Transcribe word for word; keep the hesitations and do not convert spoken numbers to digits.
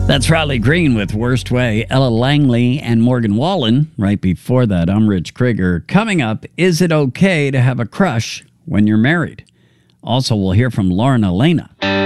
That's Riley Green with Worst Way. Ella Langley and Morgan Wallen. Right before that, I'm Rich Krieger. Coming up, is it okay to have a crush when you're married? Also, we'll hear from Lauren Elena.